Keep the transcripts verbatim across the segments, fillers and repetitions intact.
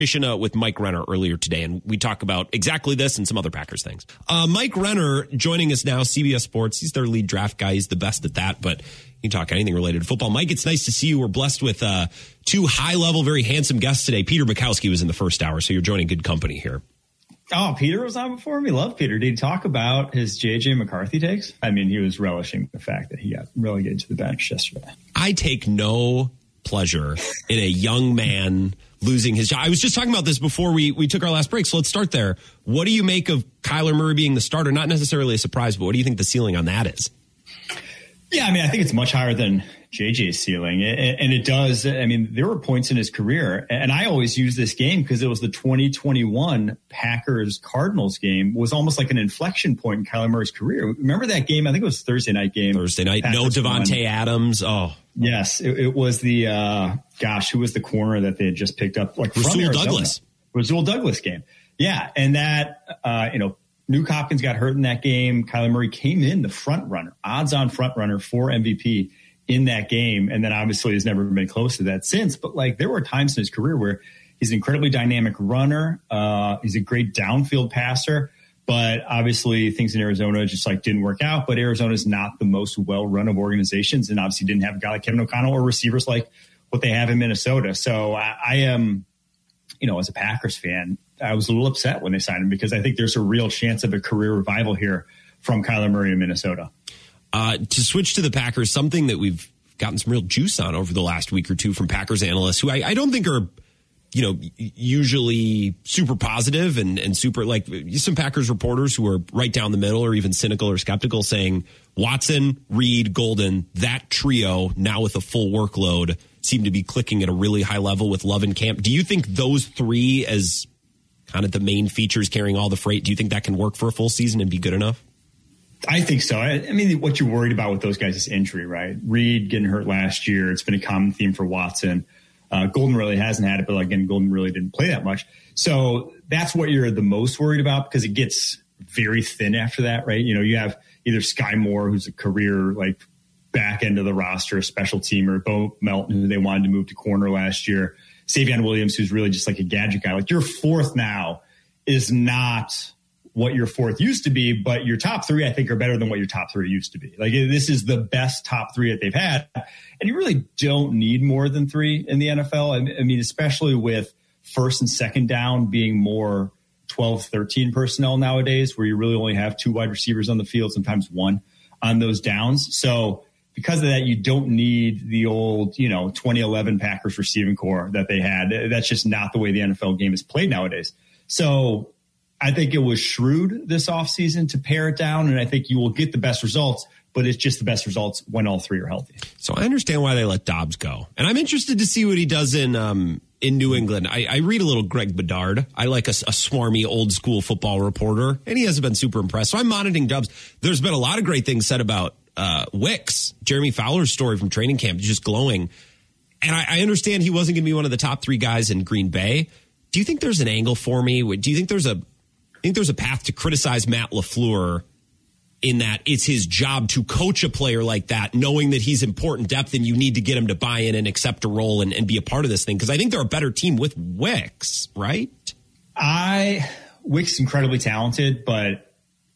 Uh, with Mike Renner earlier today, and we talk about exactly this and some other Packers things. Uh, Mike Renner joining us now, C B S Sports. He's their lead draft guy. He's the best at that, but you can talk anything related to football. Mike, it's nice to see you. We're blessed with uh, two high-level, very handsome guests today. Peter Bukowski was in the first hour, so you're joining good company here. Oh, Peter was on before me. Love Peter. Did he talk about his J J McCarthy takes? I mean, he was relishing the fact that he got relegated to the bench yesterday. I take no pleasure in a young man losing his job. I was just talking about this before we, we took our last break, so let's start there. What do you make of Kyler Murray being the starter? Not necessarily a surprise, but what do you think the ceiling on that is? Yeah, I mean, I think it's much higher than J J's ceiling. And it does. I mean, there were points in his career, and I always use this game because it was the twenty twenty-one Packers-Cardinals game, was almost like an inflection point in Kyler Murray's career. Remember that game? I think it was Thursday night game. Thursday night. Packers no Devontae won. Adams. Oh. Yes, it, it was the, uh, gosh, who was the corner that they had just picked up? Like Rasul Douglas. Rasul Douglas game. Yeah, and that, uh, you know, Nuke Hopkins got hurt in that game. Kyler Murray came in the front runner, odds-on front runner for M V P in that game, and then obviously has never been close to that since. But like, there were times in his career where he's an incredibly dynamic runner. Uh, he's a great downfield passer, but obviously things in Arizona just like didn't work out. But Arizona's not the most well-run of organizations, and obviously didn't have a guy like Kevin O'Connell or receivers like what they have in Minnesota. So I, I am, you know, as a Packers fan, I was a little upset when they signed him because I think there's a real chance of a career revival here from Kyler Murray in Minnesota. Uh, to switch to the Packers, something that we've gotten some real juice on over the last week or two from Packers analysts who I, I don't think are, you know, usually super positive and, and super like some Packers reporters who are right down the middle or even cynical or skeptical saying Watson, Reed, Golden, that trio now with a full workload seem to be clicking at a really high level with Love and Camp. Do you think those three as kind of the main features carrying all the freight, do you think that can work for a full season and be good enough? I think so. I, I mean, what you're worried about with those guys is injury, right? Reed getting hurt last year. It's been a common theme for Watson. Uh, Golden really hasn't had it, but again, Golden really didn't play that much. So that's what you're the most worried about because it gets very thin after that, right? You know, you have either Sky Moore, who's a career like back end of the roster, a special teamer, Bo Melton, who they wanted to move to corner last year, Savion Williams, who's really just like a gadget guy. Like your fourth now is not what your fourth used to be, but your top three, I think, are better than what your top three used to be. Like this is the best top three that they've had. And you really don't need more than three in the N F L. I mean, especially with first and second down being more twelve, thirteen personnel nowadays, where you really only have two wide receivers on the field, sometimes one on those downs. So because of that, you don't need the old, you know, twenty eleven Packers receiving core that they had. That's just not the way the N F L game is played nowadays. So I think it was shrewd this offseason to pare it down, and I think you will get the best results, but it's just the best results when all three are healthy. So I understand why they let Dobbs go. And I'm interested to see what he does in um, in New England. I, I read a little Greg Bedard. I like a, a swarmy old-school football reporter, and he hasn't been super impressed. So I'm monitoring Dobbs. There's been a lot of great things said about uh, Wicks. Jeremy Fowler's story from training camp is just glowing. And I, I understand he wasn't going to be one of the top three guys in Green Bay. Do you think there's an angle for me? Do you think there's a I think there's a path to criticize Matt LaFleur in that it's his job to coach a player like that, knowing that he's important depth and you need to get him to buy in and accept a role and, and be a part of this thing? Because I think they're a better team with Wicks, right? I Wicks is incredibly talented, but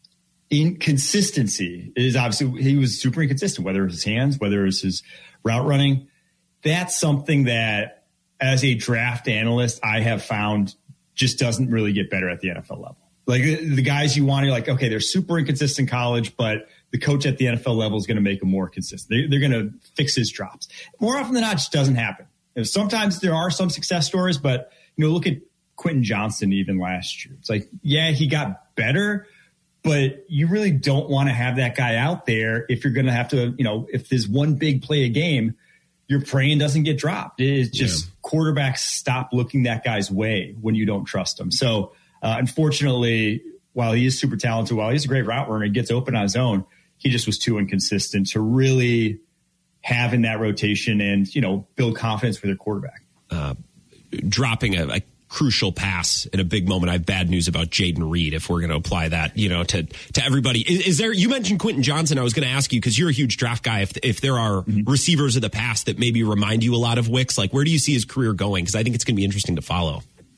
inconsistency is obviously, he was super inconsistent, whether it was his hands, whether it was his route running. That's something that as a draft analyst, I have found just doesn't really get better at the N F L level. Like the guys you want, you're like, okay, they're super inconsistent in college, but the coach at the N F L level is going to make them more consistent. They, they're going to fix his drops. More often than not, it just doesn't happen. You know, sometimes there are some success stories, but you know, look at Quentin Johnston even last year. It's like, yeah, he got better, but you really don't want to have that guy out there if you're going to have to, you know, if there's one big play a game, you're praying doesn't get dropped. It's just yeah. Quarterbacks stop looking that guy's way when you don't trust him. So, Uh, unfortunately, while he is super talented, while he's a great route runner, he gets open on his own, he just was too inconsistent to really have in that rotation and, you know, build confidence with your quarterback. Uh, dropping a, a crucial pass in a big moment. I have bad news about Jaden Reed, if we're going to apply that, you know, to, to everybody. Is, is there, you mentioned Quentin Johnston. I was going to ask you, because you're a huge draft guy, if if there are mm-hmm. receivers of the past that maybe remind you a lot of Wicks, like where do you see his career going? Because I think it's going to be interesting to follow.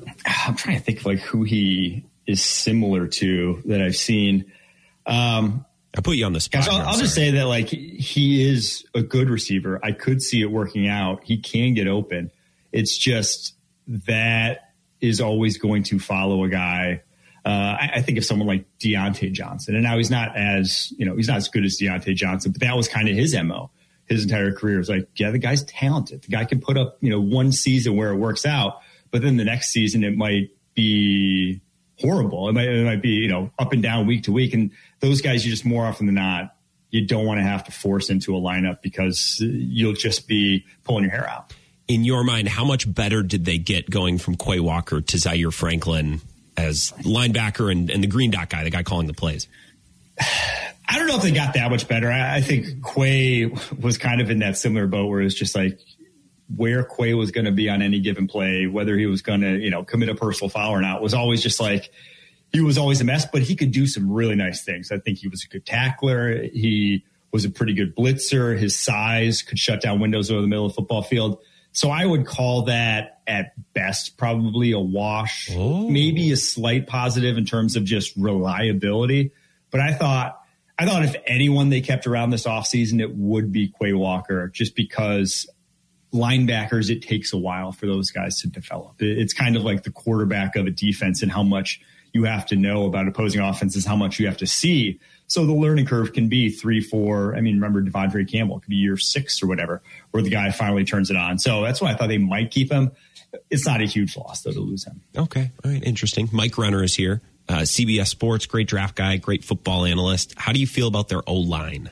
I'm trying to think of like who he is similar to that I've seen. Um, I put you on the spot. Gosh, I'll, I'll just say that like he is a good receiver. I could see it working out. He can get open. It's just that is always going to follow a guy. Uh, I, I think of someone like Deontay Johnson, and now he's not as, you know, he's not as good as Deontay Johnson, but that was kind of his M O his entire career. It's like, yeah, the guy's talented. The guy can put up, you know, one season where it works out, but then the next season it might be horrible. It might, it might be, you know, up and down week to week. And those guys, you just more often than not, you don't want to have to force into a lineup because you'll just be pulling your hair out. In your mind, how much better did they get going from Quay Walker to Zaire Franklin as linebacker and, and the green dot guy, the guy calling the plays? I don't know if they got that much better. I, I think Quay was kind of in that similar boat where it was just like where Quay was going to be on any given play, whether he was going to, you know, commit a personal foul or not, was always just like, he was always a mess, but he could do some really nice things. I think he was a good tackler. He was a pretty good blitzer. His size could shut down windows over the middle of the football field. So I would call that at best probably a wash, oh. maybe a slight positive in terms of just reliability. But I thought, I thought if anyone they kept around this offseason, it would be Quay Walker, just because linebackers, it takes a while for those guys to develop. It's kind of like the quarterback of a defense and how much you have to know about opposing offenses, how much you have to see. So the learning curve can be three, four. I mean, remember Devondre Campbell, it could be year six or whatever, where the guy finally turns it on. So that's why I thought they might keep him. It's not a huge loss, though, to lose him. Okay. All right. Interesting. Mike Renner is here. Uh, C B S Sports, great draft guy, great football analyst. How do you feel about their O-line?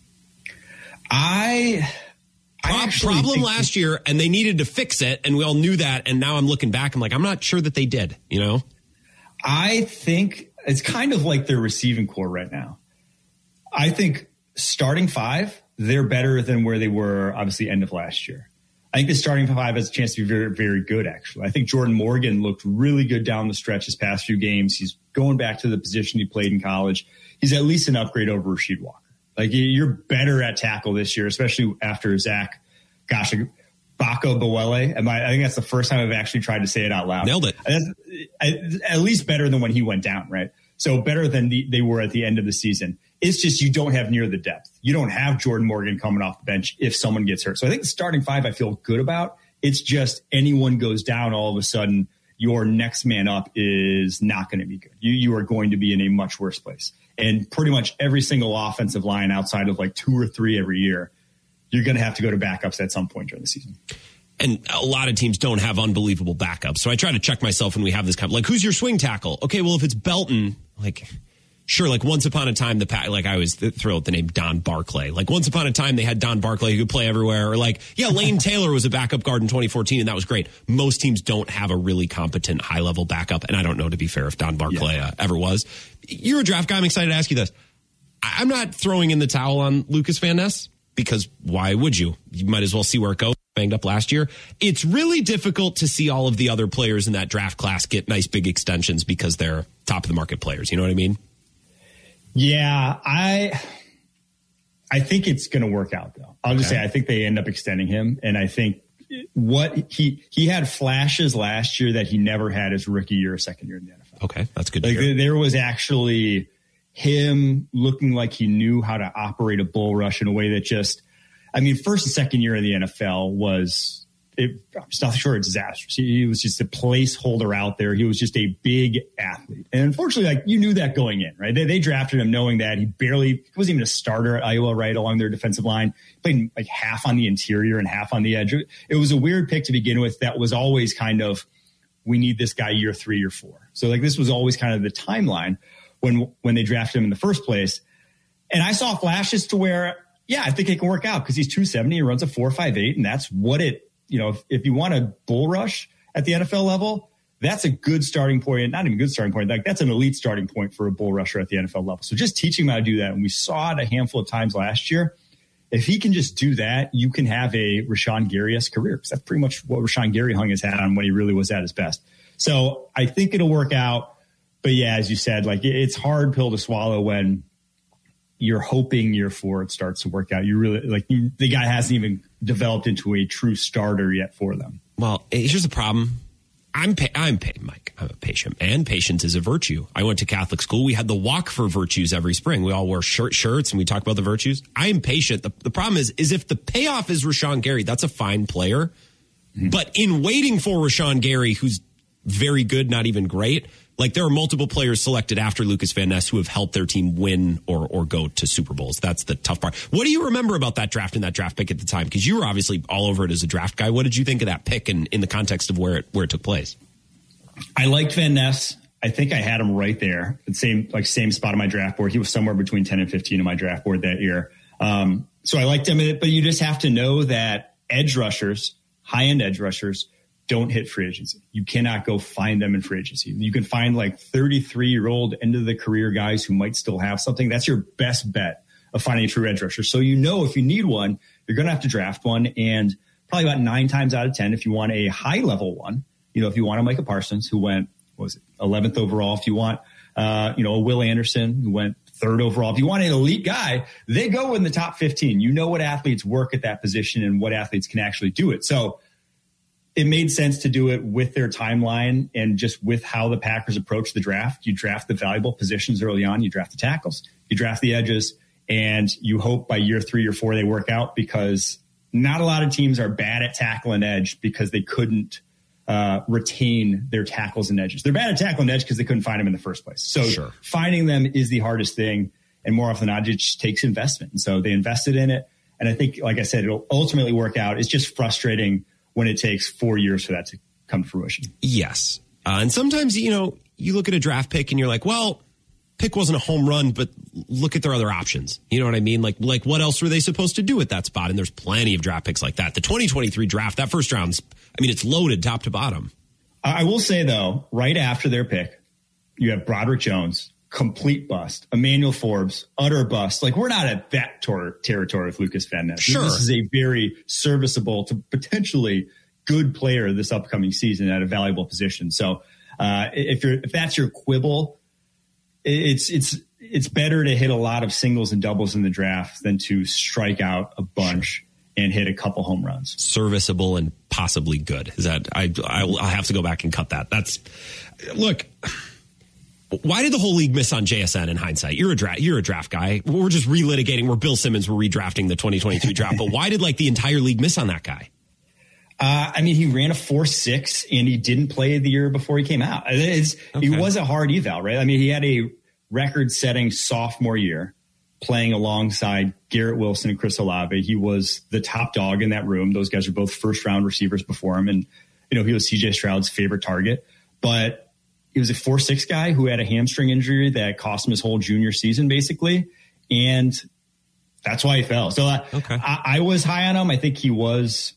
I... I problem last year, and they needed to fix it, and we all knew that, and now I'm looking back, I'm like, I'm not sure that they did, you know? I think it's kind of like their receiving core right now. I think starting five, they're better than where they were, obviously, end of last year. I think the starting five has a chance to be very, very good, actually. I think Jordan Morgan looked really good down the stretch his past few games. He's going back to the position he played in college. He's at least an upgrade over Rasheed Walker. Like, you're better at tackle this year, especially after Zach, gosh, Bako Bawele. Am I, I think that's the first time I've actually tried to say it out loud. Nailed it. That's, at least better than when he went down, right? So better than the, they were at the end of the season. It's just you don't have near the depth. You don't have Jordan Morgan coming off the bench if someone gets hurt. So I think the starting five I feel good about. It's just anyone goes down, all of a sudden, your next man up is not going to be good. You, you are going to be in a much worse place. And pretty much every single offensive line outside of like two or three every year, you're going to have to go to backups at some point during the season. And a lot of teams don't have unbelievable backups. So I try to check myself when we have this kind of, like, who's your swing tackle? Okay, well, if it's Belton, like, sure, like once upon a time, the like I was thrilled with the name Don Barclay. Like once upon a time, they had Don Barclay who could play everywhere. Or like, yeah, Lane Taylor was a backup guard in twenty fourteen, and that was great. Most teams don't have a really competent high-level backup, and I don't know, to be fair, if Don Barclay yeah. uh, ever was. You're a draft guy. I'm excited to ask you this. I'm not throwing in the towel on Lucas Van Ness, because why would you? You might as well see where it goes. Banged up last year. It's really difficult to see all of the other players in that draft class get nice big extensions because they're top of the market players. You know what I mean? Yeah, I I think it's going to work out, though. I'll just okay. say I think they end up extending him. And I think what he he had flashes last year that he never had his rookie year or second year in the N F L. Okay, that's good to like, hear. There was actually him looking like he knew how to operate a bull rush in a way that just, I mean, first and second year in the N F L was, it, I'm just not sure, it's disastrous. He, he was just a placeholder out there. He was just a big athlete. And unfortunately, like, you knew that going in, right? They, they drafted him knowing that he barely, he wasn't even a starter at Iowa, right, along their defensive line. He played like half on the interior and half on the edge. It was a weird pick to begin with. That was always kind of, we need this guy year three or four. So like this was always kind of the timeline when when they drafted him in the first place. And I saw flashes to where, yeah, I think it can work out because he's two seventy, he runs a four five eight, and that's what it, you know, if, if you want a bull rush at the N F L level, that's a good starting point. Not even a good starting point. Like that's an elite starting point for a bull rusher at the N F L level. So just teaching him how to do that. And we saw it a handful of times last year. If he can just do that, you can have a Rashawn Gary-esque career, because that's pretty much what Rashawn Gary hung his hat on when he really was at his best. So I think it'll work out. But yeah, as you said, like it's hard pill to swallow when you're hoping year four it starts to work out. You really like you, the guy hasn't even developed into a true starter yet for them. Well, here's the problem. I'm pa- I'm pa- Mike. I'm a patient man. Patience is a virtue. I went to Catholic school. We had the walk for virtues every spring. We all wore shirt shirts and we talk about the virtues. I am patient. The, the problem is, is if the payoff is Rashawn Gary, that's a fine player. Mm-hmm. But in waiting for Rashawn Gary, who's very good, not even great, like there are multiple players selected after Lucas Van Ness who have helped their team win or or go to Super Bowls. That's the tough part. What do you remember about that draft and that draft pick at the time? Because you were obviously all over it as a draft guy. What did you think of that pick in, in the context of where it where it took place? I liked Van Ness. I think I had him right there, the same like same spot on my draft board. He was somewhere between ten and fifteen on my draft board that year. Um, so I liked him, but you just have to know that edge rushers, high end edge rushers, don't hit free agency. You cannot go find them in free agency. You can find like thirty-three year old end of the career guys who might still have something. That's your best bet of finding a true edge rusher. So, you know, if you need one, you're going to have to draft one. And probably about nine times out of ten, if you want a high level one, you know, if you want a Micah Parsons who went, what was it, eleventh overall, if you want, uh, you know, a Will Anderson who went third overall, if you want an elite guy, they go in the top fifteen. You know what athletes work at that position and what athletes can actually do it. So, it made sense to do it with their timeline and just with how the Packers approach the draft. You draft the valuable positions early on. You draft the tackles, you draft the edges, and you hope by year three or four they work out, because not a lot of teams are bad at tackle and edge because they couldn't uh, retain their tackles and edges. They're bad at tackle and edge because they couldn't find them in the first place. So sure. Finding them is the hardest thing. And more often than not, it just takes investment. And so they invested in it. And I think, like I said, it'll ultimately work out. It's just frustrating when it takes four years for that to come to fruition. Yes. Uh, and sometimes, you know, you look at a draft pick and you're like, well, pick wasn't a home run, but look at their other options. You know what I mean? Like, like what else were they supposed to do at that spot? And there's plenty of draft picks like that. The twenty twenty-three draft, that first round's, I mean, it's loaded top to bottom. I will say, though, right after their pick, you have Broderick Jones, complete bust. Emmanuel Forbes, utter bust. Like, we're not at that tor- territory with Lucas Van Ness. Sure. This is a very serviceable to potentially good player this upcoming season at a valuable position. So uh, if you're if that's your quibble, it's it's it's better to hit a lot of singles and doubles in the draft than to strike out a bunch and hit a couple home runs. Serviceable and possibly good. Is that I I'll have to go back and cut that. That's look. Why did the whole league miss on J S N in hindsight? You're a draft, you're a draft guy. We're just relitigating. We're Bill Simmons. We're redrafting the twenty twenty-three draft. But why did like the entire league miss on that guy? Uh, I mean, he ran a four six and he didn't play the year before he came out. It's, okay. He was a hard eval, right? I mean, he had a record-setting sophomore year playing alongside Garrett Wilson and Chris Olave. He was the top dog in that room. Those guys are both first-round receivers before him, and you know he was C J Stroud's favorite target, but he was a four six guy who had a hamstring injury that cost him his whole junior season, basically. And that's why he fell. So uh, okay. I, I was high on him. I think he was,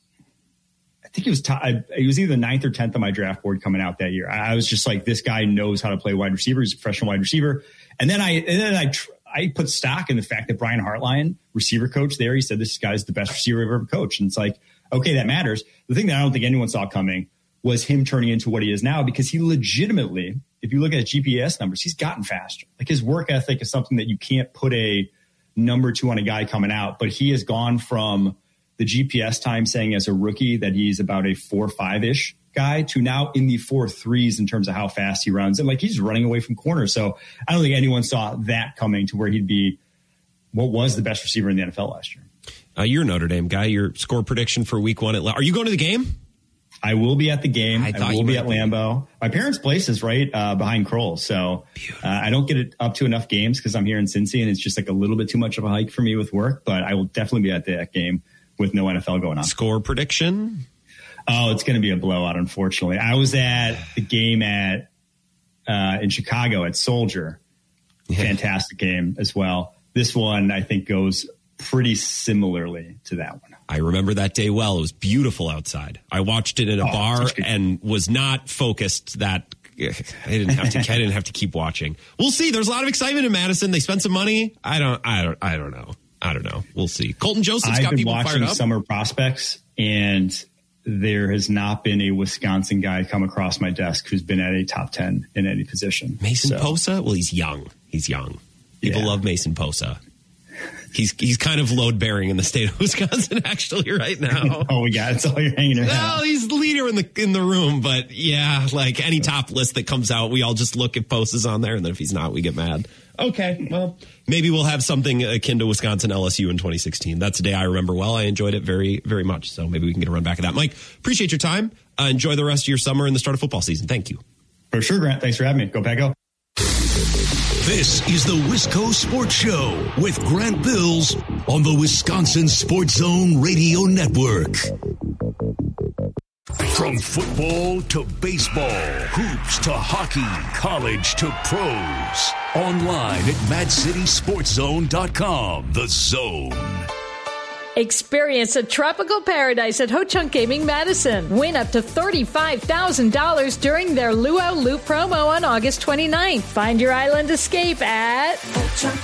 I think he was, t- I, he was either ninth or tenth on my draft board coming out that year. I, I was just like, this guy knows how to play wide receiver. He's a professional wide receiver. And then I, and then I, tr- I put stock in the fact that Brian Hartline, receiver coach there, he said, this guy's the best receiver I've ever coached. And it's like, okay, that matters. The thing that I don't think anyone saw coming was him turning into what he is now, because he legitimately, if you look at his G P S numbers, he's gotten faster. Like his work ethic is something that you can't put a number two on a guy coming out, but he has gone from the G P S time saying as a rookie that he's about a four, five ish guy to now in the four threes in terms of how fast he runs. And like, he's running away from corners. So I don't think anyone saw that coming to where he'd be what was the best receiver in the N F L last year. Uh, you're a Notre Dame guy. Your score prediction for week one. At, are you going to the game? I will be at the game. I, I will be at Lambeau. Be. My parents' place is right uh, behind Kroll. So uh, I don't get it up to enough games because I'm here in Cincy and it's just like a little bit too much of a hike for me with work. But I will definitely be at that game with no N F L going on. Score prediction? Oh, it's going to be a blowout, unfortunately. I was at the game at uh, in Chicago at Soldier. Yeah. Fantastic game as well. This one, I think, goes pretty similarly to that one. I remember that day well. It was beautiful outside. I watched it at a oh, bar and was not focused that I didn't have to I didn't have to keep watching. We'll see. There's a lot of excitement in Madison. They spent some money. I don't I don't I don't know. I don't know. We'll see. Colton Joseph's I've got been people fired watching up. Summer Prospects, and there has not been a Wisconsin guy come across my desk who's been at a top ten in any position. Mason so. Posa? Well, he's young. He's young. People yeah. love Mason Posa. He's he's kind of load bearing in the state of Wisconsin actually right now. Oh, we got it's all you're hanging your hat. Well, he's the leader in the in the room, but yeah, like any top list that comes out, we all just look if Post is on there, and then if he's not, we get mad. Okay, well, maybe we'll have something akin to Wisconsin L S U in twenty sixteen. That's a day I remember well. I enjoyed it very, very much. So maybe we can get a run back of that. Mike, appreciate your time. Uh, enjoy the rest of your summer and the start of football season. Thank you. For sure, Grant. Thanks for having me. Go Pack Go. This is the Wisco Sports Show with Grant Bills on the Wisconsin Sports Zone Radio Network. From football to baseball, hoops to hockey, college to pros. Online at mad city sports zone dot com. The Zone. Experience a tropical paradise at Ho-Chunk Gaming Madison. Win up to thirty-five thousand dollars during their Luau Loop promo on August twenty-ninth. Find your island escape at Ho-Chunk